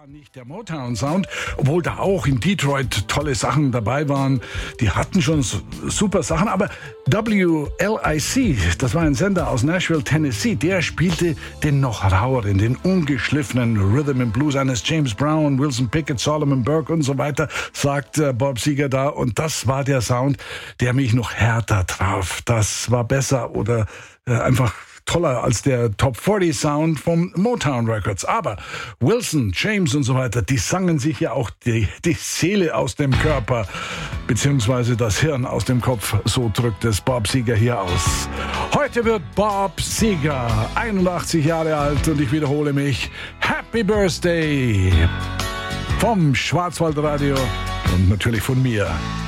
Nicht der Motown-Sound, obwohl da auch in Detroit tolle Sachen dabei waren. Die hatten schon super Sachen, aber WLIC, das war ein Sender aus Nashville, Tennessee, der spielte den noch raueren, den ungeschliffenen Rhythm and Blues eines James Brown, Wilson Pickett, Solomon Burke und so weiter, sagt Bob Seger da. Und das war der Sound, der mich noch härter traf. Das war besser oder einfach toller als der Top 40 Sound vom Motown Records. Aber Wilson, James und so weiter, die sangen sich ja auch die Seele aus dem Körper, beziehungsweise das Hirn aus dem Kopf. So drückt es Bob Seger hier aus. Heute wird Bob Seger 81 Jahre alt und ich wiederhole mich. Happy Birthday vom Schwarzwaldradio und natürlich von mir.